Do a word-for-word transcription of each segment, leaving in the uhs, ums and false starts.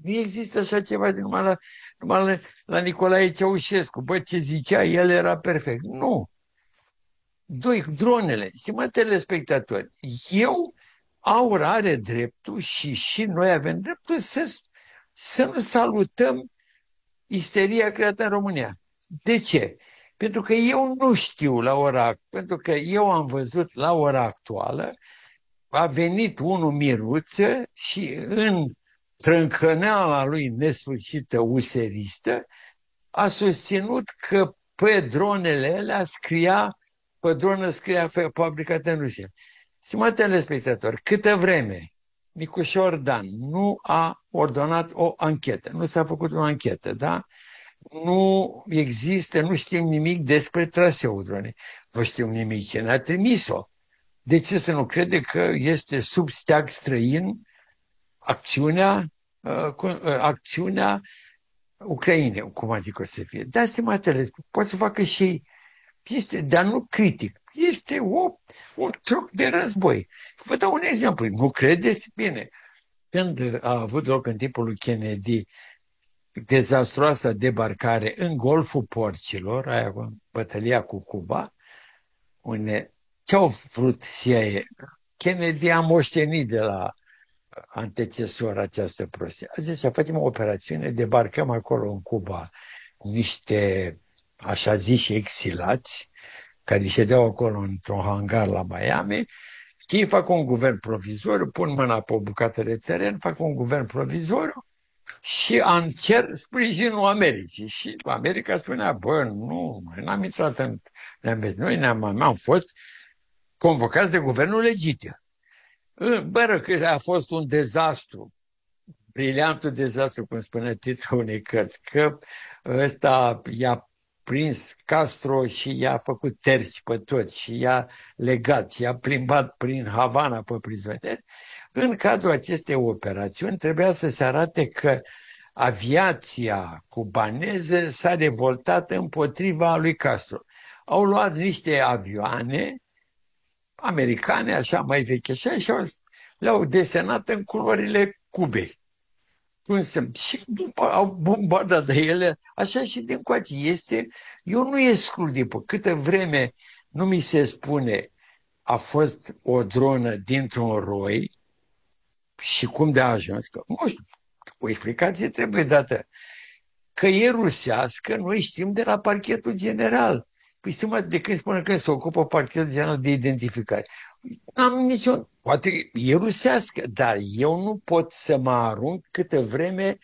Nu există așa ceva de numai la, numai la, la Nicolae Ceaușescu. Bă, ce zicea, el era perfect. Nu. Doi, dronele. Stimați telespectatori, eu, Aur are dreptul și și noi avem dreptul să, să nu salutăm isteria creată în România. De ce? Pentru că eu nu știu la ora, pentru că eu am văzut la ora actuală, a venit unul miruță și în trâncăneala lui nesfârșită useristă a susținut că pe dronele alea scria, pe dronă scria fabricată în Rusia. Stimați telespectatori, câtă vreme Nicușor Dan nu a ordonat o anchetă, nu s-a făcut o anchetă, da? Nu există, nu știm nimic despre traseul dronei. Nu știm nimic ce ne-a trimis-o. De ce să nu crede că este sub steag străin acțiunea, uh, uh, acțiunea Ucrainei, cum adică o să fie? Dați-mă tele, poate să facă și ei. Este, dar nu critic. Este o, un truc de război. Vă dau un exemplu. Nu credeți? Bine. Când a avut loc în timpul lui Kennedy dezastroasa debarcare în Golful Porcilor, aia cu bătălia cu Cuba, unde ce-au vrut C I A? Kennedy a moștenit de la antecesor această prostie. A zis, facem o operațiune, debarcăm acolo în Cuba niște așa ziși exilați care ședeau acolo într-un hangar la Miami, ei fac un guvern provizoriu, pun mâna pe o bucată de teren, fac un guvern provizoriu și cer sprijinul Americii. Și America spunea, bă, nu, noi n-am intrat în... Noi ne-am am fost convocați de guvernul legitim. Bă, că a fost un dezastru, briliantul dezastru, cum spune titlul unei cărți, că ăsta i-a prins Castro și i-a făcut terți pe toți și i-a legat și i-a plimbat prin Havana pe prizonieri. În cadrul acestei operațiuni trebuia să se arate că aviația cubaneză s-a revoltat împotriva lui Castro. Au luat niște avioane americane, așa mai vechi, așa, și le-au desenat în culorile Cubei. Și au bombardat de ele, așa și din coace. Este, eu nu exclud, după câtă vreme nu mi se spune a fost o dronă dintr-un roi și cum de a ajuns, că nu știu, o explicație trebuie dată. Că e rusească, noi știm de la parchetul general. Păi știu, de când spune că se ocupă parchetul general de identificare. N-am niciun... Poate e rusească, dar eu nu pot să mă arunc câtă vreme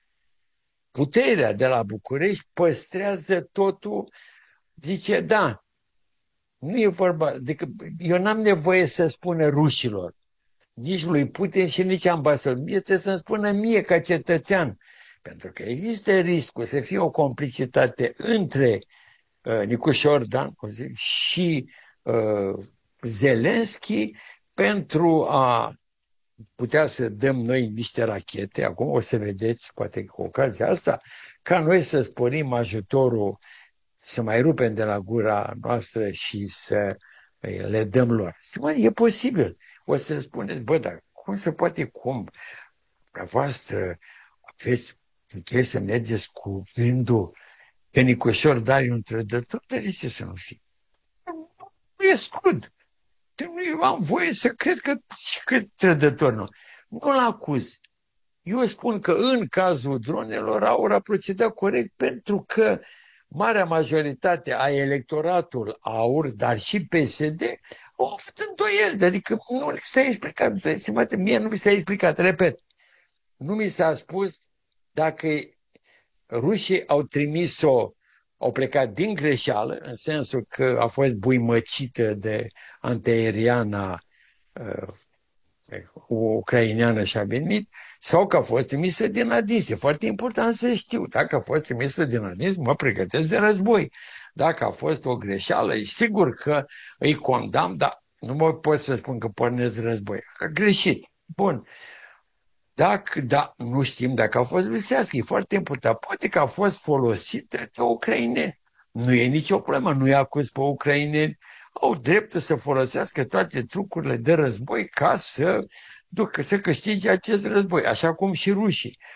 puterea de la București păstrează totul. Zice, da, nu e vorba, adică eu n-am nevoie să spună rușilor, nici lui Putin și nici ambasador. Mie trebuie să-mi spună mie ca cetățean, pentru că există riscul să fie o complicitate între uh, Nicușor Dan și uh, Zelenski pentru a putea să dăm noi niște rachete, acum o să vedeți, poate cu ocazia asta, ca noi să sporim ajutorul, să mai rupem de la gura noastră și să le dăm lor. Și, mă, e posibil. O să spuneți, bă, dar cum se poate, cum? Voastră aveți, puteți să mergeți cu gândul că Nicușor Dan e un trădător, dar de ce să nu fie? Nu e scud. Eu am voie să cred că, că trădător nu. Nu-l acuz. Eu spun că în cazul dronelor Aur a procedat corect pentru că marea majoritate a electoratului Aur, dar și P S D, au avut îndoieli. Adică nu li s-a explicat. Mie nu mi s-a explicat. Repet, nu mi s-a spus dacă rușii au trimis-o, au plecat din greșeală, în sensul că a fost buimăcită de antiaeriana uh, ucraineană și a venit, sau că a fost trimisă din Adins. E foarte important să știu. Dacă a fost trimisă din Adins, mă pregătesc de război. Dacă a fost o greșeală, e sigur că îi condamn, dar nu mă pot să spun că pornesc război. A greșit. Bun. Dacă, da, nu știm dacă a fost rusească, e foarte important. Poate că a fost folosită de ucraineni. Nu e nicio problemă, nu i acuz pe ucraineni. Au dreptul să folosească toate trucurile de război ca să ducă, să câștige acest război, așa cum și rușii.